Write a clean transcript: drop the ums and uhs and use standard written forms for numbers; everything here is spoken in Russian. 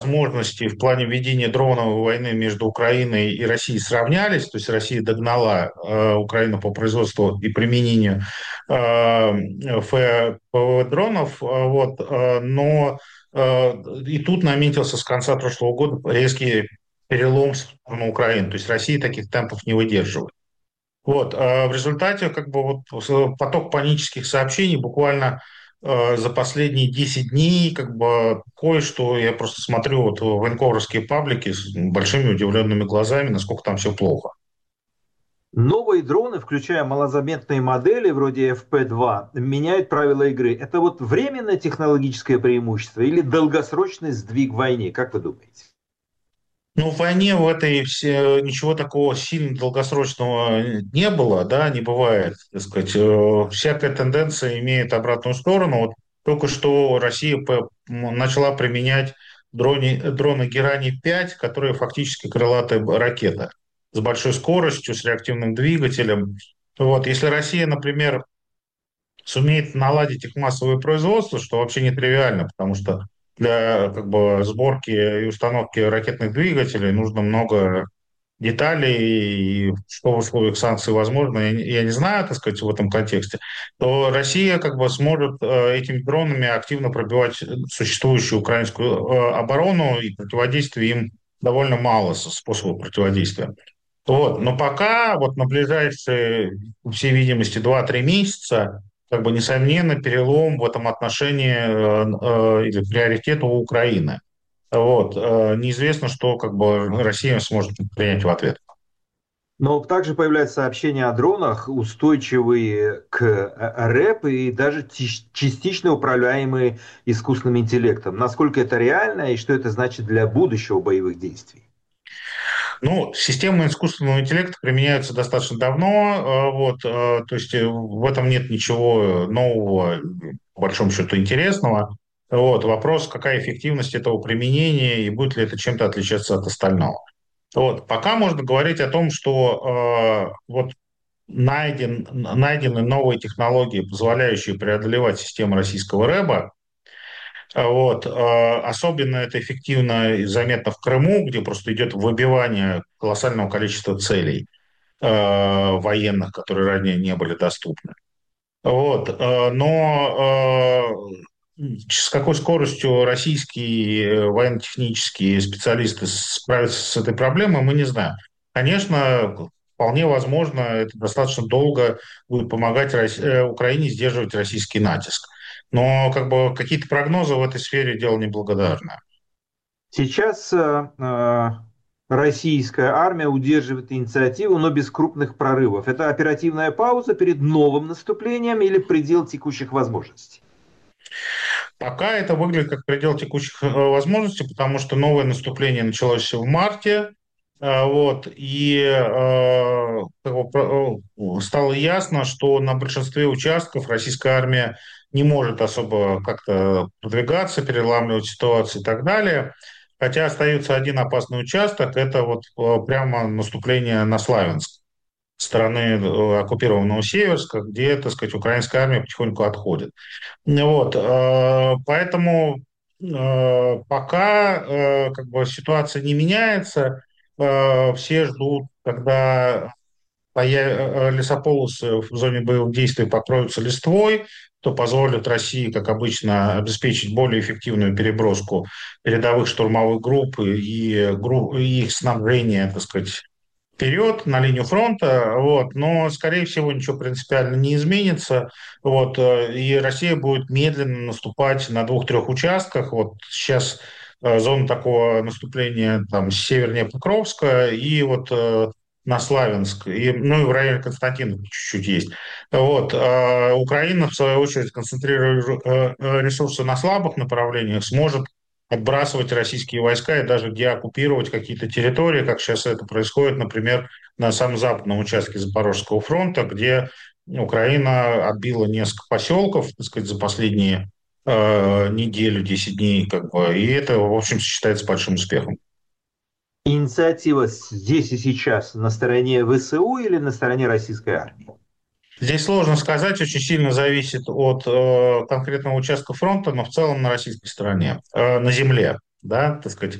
возможности в плане ведения дроновой войны между Украиной и Россией сравнялись, то есть Россия догнала Украину по производству и применению ФПВ-дронов, но и тут наметился с конца прошлого года резкий перелом в сторону Украины, то есть Россия таких темпов не выдерживает. В результате поток панических сообщений буквально за последние 10 дней, кое-что, я просто смотрю в ванкуверские паблики с большими удивленными глазами, насколько там все плохо. Новые дроны, включая малозаметные модели вроде FP2, меняют правила игры. Это вот временное технологическое преимущество или долгосрочный сдвиг в войне, как вы думаете? Ну, в войне в этой ничего такого сильно долгосрочного не было, да, не бывает, так сказать. Всякая тенденция имеет обратную сторону. Вот только что Россия начала применять дроны Герани-5, которые фактически крылатая ракета с большой скоростью, с реактивным двигателем. Если Россия, например, сумеет наладить их массовое производство, что вообще нетривиально, потому что для сборки и установки ракетных двигателей нужно много деталей, и что в условиях санкций возможно, я не знаю, так сказать, в этом контексте, то Россия сможет этими дронами активно пробивать существующую украинскую оборону, и противодействия им довольно мало способов противодействия. Но пока на ближайшие, по всей видимости, 2-3 месяца, несомненно, перелом в этом отношении или приоритет у Украины. Неизвестно, что Россия сможет принять в ответ. Но также появляются сообщения о дронах, устойчивые к РЭП и даже частично управляемые искусственным интеллектом. Насколько это реально и что это значит для будущего боевых действий? Ну, системы искусственного интеллекта применяются достаточно давно, то есть в этом нет ничего нового, по большому счету, интересного. Вопрос, какая эффективность этого применения и будет ли это чем-то отличаться от остального. Пока можно говорить о том, что найдены новые технологии, позволяющие преодолевать систему российского РЭБа. Особенно это эффективно и заметно в Крыму, где просто идет выбивание колоссального количества целей военных, которые ранее не были доступны. С какой скоростью российские военно-технические специалисты справятся с этой проблемой, мы не знаем. Конечно, вполне возможно, это достаточно долго будет помогать Украине сдерживать российский натиск. Но какие-то прогнозы в этой сфере дело неблагодарное. Сейчас российская армия удерживает инициативу, но без крупных прорывов. Это оперативная пауза перед новым наступлением или предел текущих возможностей? Пока это выглядит как предел текущих возможностей, потому что новое наступление началось в марте, стало ясно, что на большинстве участков российская армия не может особо как-то продвигаться, переламливать ситуацию и так далее. Хотя остается один опасный участок, это прямо наступление на Славянск стороны оккупированного Северска, где, так сказать, украинская армия потихоньку отходит. Поэтому пока ситуация не меняется, все ждут, когда лесополосы в зоне боевых действий покроются листвой, то позволит России, как обычно, обеспечить более эффективную переброску передовых штурмовых групп и их снабжение, так сказать, вперед на линию фронта, но, скорее всего, ничего принципиально не изменится, и Россия будет медленно наступать на 2-3 участках. Сейчас зона такого наступления там севернее Покровска и на Славянск, ну и в районе Константиновки чуть-чуть есть. Украина, в свою очередь, концентрируя ресурсы на слабых направлениях, сможет отбрасывать российские войска и даже деоккупировать какие-то территории, как сейчас это происходит, например, на самом западном участке Запорожского фронта, где Украина отбила несколько поселков, так сказать, за последние неделю, 10 дней, и это, в общем, считается большим успехом. Инициатива здесь и сейчас на стороне ВСУ или на стороне российской армии? Здесь сложно сказать, очень сильно зависит от конкретного участка фронта, но в целом на российской стороне, на земле, да, так сказать.